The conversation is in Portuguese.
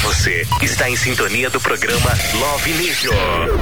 Você está em sintonia do programa Love Nível.